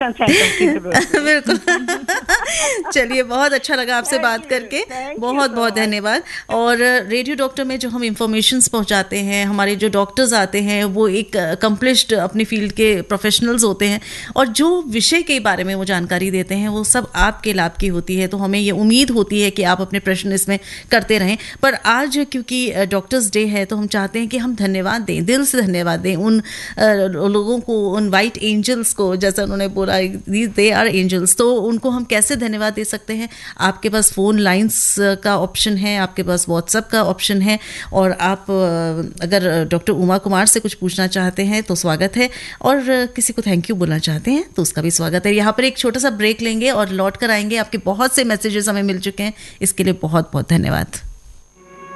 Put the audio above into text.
Centre की जरूरत है। बिल्कुल। चलिए, बहुत अच्छा लगा आपसे बात करके, बहुत बहुत धन्यवाद। और रेडियो डॉक्टर में जो हम इंफॉर्मेशंस पहुंचाते हैं, हमारे जो डॉक्टर्स आते हैं वो एक अकम्पलिश्ड अपनी फील्ड के प्रोफेशनल्स होते हैं, और जो विषय के बारे में वो जानकारी देते हैं वो सब आपके लाभ की होती है। तो हमें ये उम्मीद होती है कि आप अपने प्रश्न इसमें करते रहें। पर आज क्योंकि डॉक्टर्स डे है तो हम चाहते हैं कि हम धन्यवाद दें, दिल से धन्यवाद दें उन लोगों को, उन वाइट एंजल्स को, जैसा उन्होंने बोला दे आर एंजल्स। तो उनको हम कैसे धन्यवाद दे सकते हैं? आपके पास फ़ोन लाइंस का ऑप्शन है, आपके पास व्हाट्सएप का ऑप्शन है, और आप अगर डॉक्टर उमा कुमार से कुछ पूछना चाहते हैं तो स्वागत है, और किसी को थैंक यू बोलना चाहते हैं तो उसका भी स्वागत है। यहाँ पर एक छोटा सा ब्रेक लेंगे और लौट कर आएंगे। आपके बहुत से मैसेजेस हमें मिल चुके हैं, इसके लिए बहुत बहुत धन्यवाद।